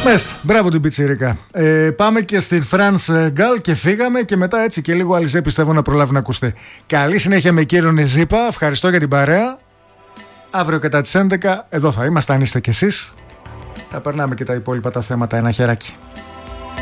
Μες, μπράβο την πιτσιρίκα. Πάμε και στην France Gall και φύγαμε και μετά έτσι και λίγο Alizé πιστεύω να προλάβει να ακουστεί. Καλή συνέχεια με κύριο Νεζίπα, ευχαριστώ για την παρέα. Αύριο κατά τις 11 εδώ θα είμαστε αν είστε κι εσείς. Θα περνάμε και τα υπόλοιπα τα θέματα ένα χεράκι.